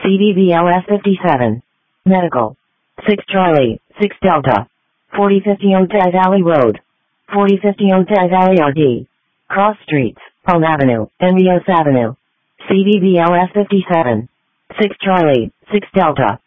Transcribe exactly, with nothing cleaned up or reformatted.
C V B L S fifty-seven. Medical. six Charlie, six Delta. forty fifty Ojai Valley Road. forty fifty Ojai Valley R D. Cross Streets, Palm Avenue, and Rios Avenue. C V B L S fifty-seven. six Charlie, six Delta.